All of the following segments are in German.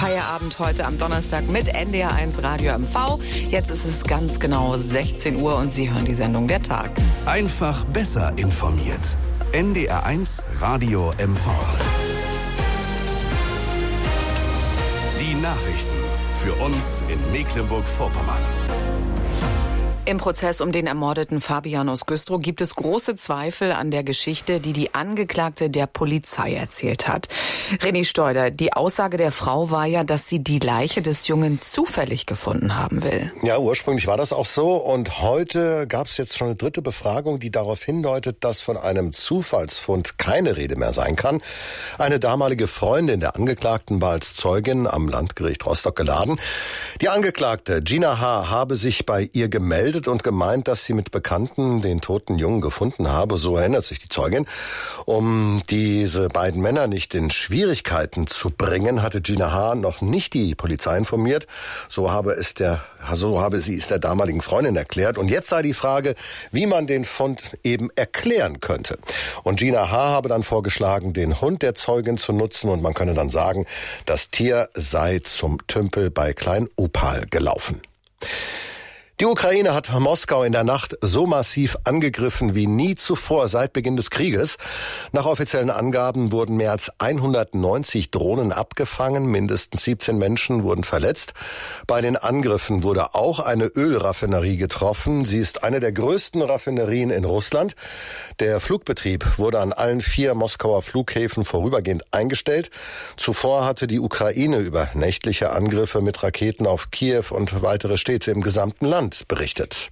Feierabend heute am Donnerstag mit NDR1 Radio MV. Jetzt ist es ganz genau 16 Uhr und Sie hören die Sendung Der Tag. Einfach besser informiert. NDR1 Radio MV. Die Nachrichten für uns in Mecklenburg-Vorpommern. Im Prozess um den ermordeten Fabian aus Güstrow gibt es große Zweifel an der Geschichte, die die Angeklagte der Polizei erzählt hat. René Steuder, die Aussage der Frau war ja, dass sie die Leiche des Jungen zufällig gefunden haben will. Ja, ursprünglich war das auch so. Und heute gab es jetzt schon eine dritte Befragung, die darauf hindeutet, dass von einem Zufallsfund keine Rede mehr sein kann. Eine damalige Freundin der Angeklagten war als Zeugin am Landgericht Rostock geladen. Die Angeklagte Gina H. habe sich bei ihr gemeldet und gemeint, dass sie mit Bekannten den toten Jungen gefunden habe. So erinnert sich die Zeugin. Um diese beiden Männer nicht in Schwierigkeiten zu bringen, hatte Gina H. noch nicht die Polizei informiert. So habe sie es der damaligen Freundin erklärt. Und jetzt sei die Frage, wie man den Fund eben erklären könnte. Und Gina H. habe dann vorgeschlagen, den Hund der Zeugin zu nutzen. Und man könne dann sagen, das Tier sei zum Tümpel bei Klein-Opal gelaufen. Die Ukraine hat Moskau in der Nacht so massiv angegriffen wie nie zuvor seit Beginn des Krieges. Nach offiziellen Angaben wurden mehr als 190 Drohnen abgefangen, mindestens 17 Menschen wurden verletzt. Bei den Angriffen wurde auch eine Ölraffinerie getroffen. Sie ist eine der größten Raffinerien in Russland. Der Flugbetrieb wurde an allen 4 Moskauer Flughäfen vorübergehend eingestellt. Zuvor hatte die Ukraine über nächtliche Angriffe mit Raketen auf Kiew und weitere Städte im gesamten Land berichtet.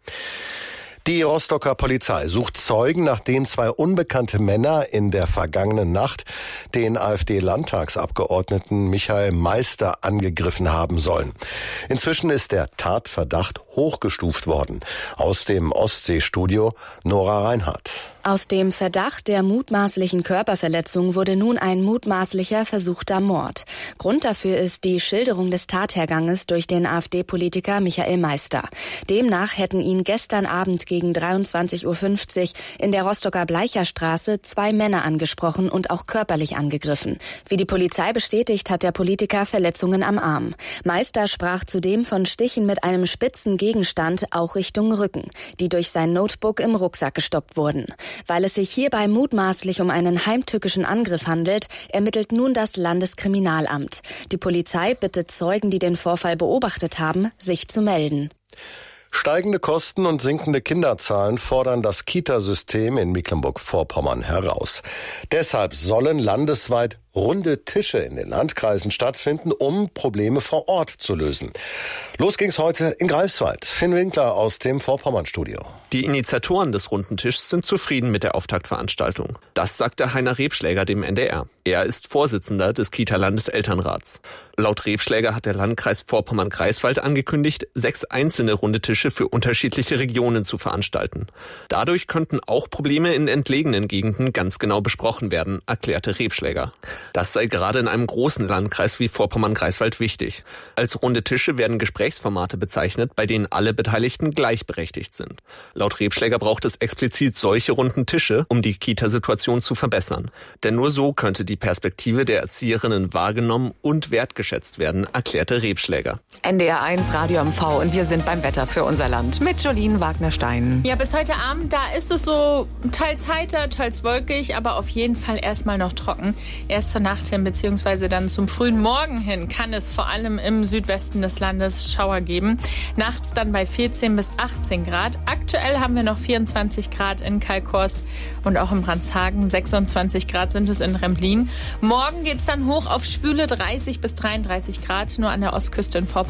Die Rostocker Polizei sucht Zeugen, nachdem 2 unbekannte Männer in der vergangenen Nacht den AfD-Landtagsabgeordneten Michael Meister angegriffen haben sollen. Inzwischen ist der Tatverdacht hochgestuft worden. Aus dem Ostseestudio Nora Reinhardt. Aus dem Verdacht der mutmaßlichen Körperverletzung wurde nun ein mutmaßlicher versuchter Mord. Grund dafür ist die Schilderung des Tatherganges durch den AfD-Politiker Michael Meister. Demnach hätten ihn gestern Abend gegen 23:50 Uhr in der Rostocker Bleicherstraße 2 Männer angesprochen und auch körperlich angegriffen. Wie die Polizei bestätigt, hat der Politiker Verletzungen am Arm. Meister sprach zudem von Stichen mit einem spitzen Gegenstand auch Richtung Rücken, die durch sein Notebook im Rucksack gestoppt wurden. Weil es sich hierbei mutmaßlich um einen heimtückischen Angriff handelt, ermittelt nun das Landeskriminalamt. Die Polizei bittet Zeugen, die den Vorfall beobachtet haben, sich zu melden. Steigende Kosten und sinkende Kinderzahlen fordern das Kitasystem in Mecklenburg-Vorpommern heraus. Deshalb sollen landesweit runde Tische in den Landkreisen stattfinden, um Probleme vor Ort zu lösen. Los ging's heute in Greifswald. Finn Winkler aus dem Vorpommern-Studio. Die Initiatoren des runden Tischs sind zufrieden mit der Auftaktveranstaltung. Das sagte Heiner Rebschläger dem NDR. Er ist Vorsitzender des Kita-Landeselternrats. Laut Rebschläger hat der Landkreis Vorpommern-Greifswald angekündigt, 6 einzelne runde Tische für unterschiedliche Regionen zu veranstalten. Dadurch könnten auch Probleme in entlegenen Gegenden ganz genau besprochen werden, erklärte Rebschläger. Das sei gerade in einem großen Landkreis wie Vorpommern-Greifswald wichtig. Als runde Tische werden Gesprächsformate bezeichnet, bei denen alle Beteiligten gleichberechtigt sind. Laut Rebschläger braucht es explizit solche runden Tische, um die Kita-Situation zu verbessern. Denn nur so könnte die Perspektive der Erzieherinnen wahrgenommen und wertgeschätzt werden, erklärte Rebschläger. NDR1 Radio MV und wir sind beim Wetter für unser Land mit Jolien Wagner-Stein. Ja, bis heute Abend, da ist es so teils heiter, teils wolkig, aber auf jeden Fall erstmal noch trocken. Erst zur Nacht hin bzw. dann zum frühen Morgen hin kann es vor allem im Südwesten des Landes Schauer geben. Nachts dann bei 14 bis 18 Grad. Aktuell haben wir noch 24 Grad in Kalkhorst und auch in Brandshagen. 26 Grad sind es in Remblin. Morgen geht es dann hoch auf schwüle 30 bis 33 Grad, nur an der Ostküste in Vorpommern